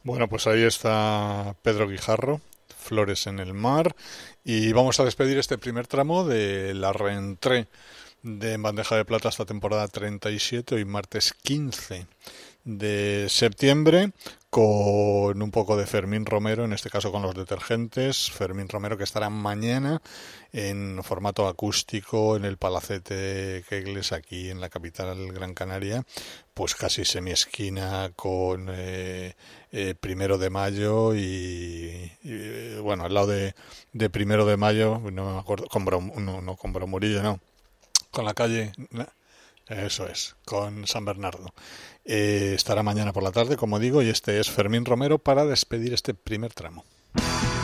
Bueno, pues ahí está Pedro Guijarro, Flores en el mar, y vamos a despedir este primer tramo de la reentrée de En Bandeja de Plata esta temporada 37, hoy martes 15 de septiembre, con un poco de Fermín Romero, en este caso con los detergentes. Fermín Romero, que estará mañana en formato acústico en el Palacete Kegles, aquí en la capital Gran Canaria, pues casi semiesquina con Primero de Mayo bueno, al lado de Primero de Mayo, no me acuerdo, no, con Bromurillo, no, con la calle, eso es, con San Bernardo. Estará mañana por la tarde, como digo, y este es Fermín Romero para despedir este primer tramo.